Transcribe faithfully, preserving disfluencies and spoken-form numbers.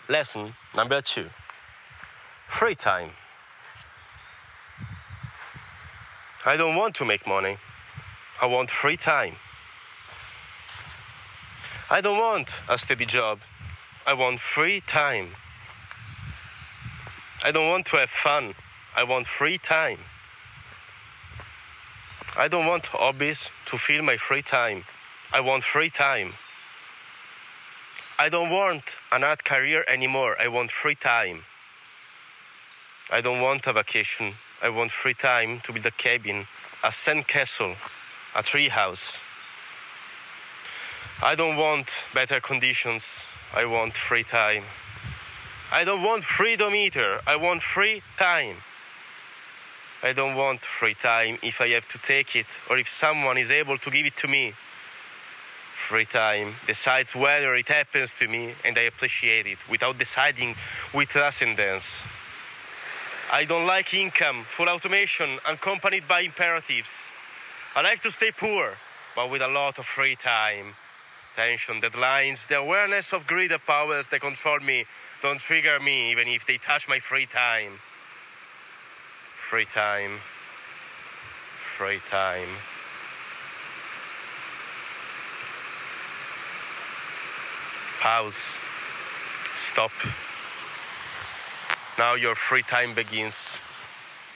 Lesson number two. Free time. I don't want to make money. I want free time. I don't want a steady job. I want free time. I don't want to have fun. I want free time. I don't want hobbies to fill my free time. I want free time. I don't want an art career anymore. I want free time. I don't want a vacation. I want free time to build a cabin, a sand castle, a tree house. I don't want better conditions. I want free time. I don't want freedom either. I want free time. I don't want free time if I have to take it or if someone is able to give it to me. Free time decides whether it happens to me and I appreciate it without deciding with transcendence. I don't like income, full automation, accompanied by imperatives. I like to stay poor, but with a lot of free time. Tension, deadlines, the awareness of greater powers that control me don't trigger me even if they touch my free time. Free time. Free time. Pause. Stop. Now your free time begins.